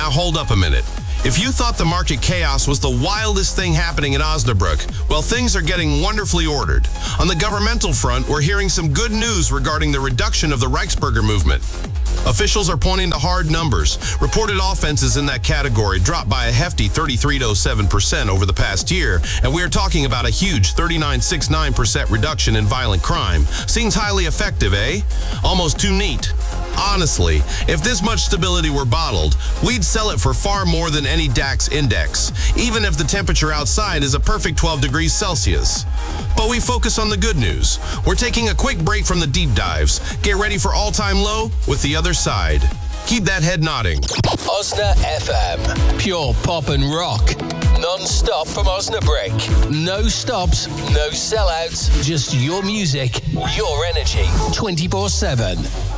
Now hold up a minute. If you thought the market chaos was the wildest thing happening in Osnabrück, well, things are getting wonderfully ordered. On the governmental front, we're hearing some good news regarding the reduction of the Reichsbürger movement. Officials are pointing to hard numbers. Reported offenses in that category dropped by a hefty 33.07% over the past year, and we are talking about a huge 39.69% reduction in violent crime. Seems highly effective, eh? Almost too neat. Honestly, if this much stability were bottled, we'd sell it for far more than any DAX index, even if the temperature outside is a perfect 12 degrees Celsius. But we focus on the good news. We're taking a quick break from the deep dives. Get ready for all-time low with the other side. Keep that head nodding. Osna FM. Pure pop and rock. Non-stop from Osnabrück. No stops, no sellouts. Just your music, your energy. 24/7.